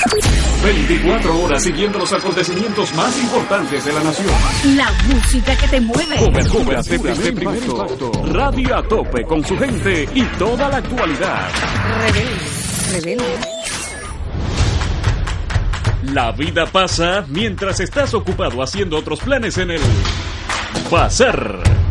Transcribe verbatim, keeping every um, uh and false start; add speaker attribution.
Speaker 1: veinticuatro horas siguiendo los acontecimientes más importantes de la nación.
Speaker 2: La música que te mueve.
Speaker 1: Coberturas de primer impacto. Radio a tope con su gente y toda la actualidad.
Speaker 2: Rebelde, rebelde.
Speaker 1: La vida pasa mientras estás ocupado haciendo otros planes en el Pasar.